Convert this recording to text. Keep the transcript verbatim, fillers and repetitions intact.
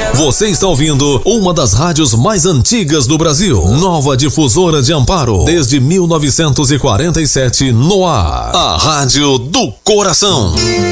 Você está ouvindo uma das rádios mais antigas do Brasil. Nova Difusora de Amparo. Desde mil novecentos e quarenta e sete no ar. A Rádio do Coração.